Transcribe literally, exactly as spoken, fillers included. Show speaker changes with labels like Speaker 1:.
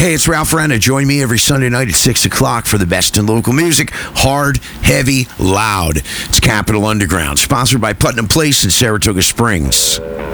Speaker 1: Hey, it's Ralph Renna. Join me every Sunday night at six o'clock for the best in local music. Hard, heavy, loud. It's Capital Underground, sponsored by Putnam Place in Saratoga Springs.